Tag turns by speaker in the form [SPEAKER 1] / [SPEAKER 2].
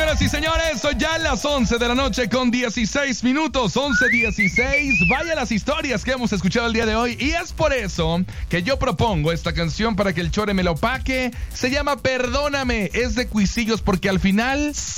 [SPEAKER 1] Señoras y señores, son ya las 11 de la noche con 16 minutos, 11:16. Vaya las historias que hemos escuchado el día de hoy, y es por eso que yo propongo esta canción para que el Chore me la opaque. Se llama Perdóname, es de Cuisillos, porque al final